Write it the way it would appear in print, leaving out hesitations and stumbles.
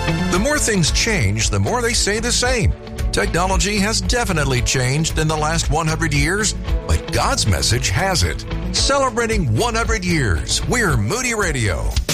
The more things change, the more they stay the same. Technology has definitely changed in the last 100 years, but God's message hasn't. Celebrating 100 years, we're Moody Radio.